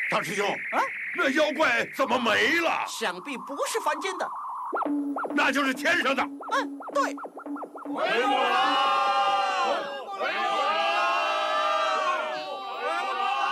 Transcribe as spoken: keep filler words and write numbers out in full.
大师兄啊， 那妖怪怎么没了？ 想必不是凡间的， 那就是天上的。 嗯，对。 回我啦！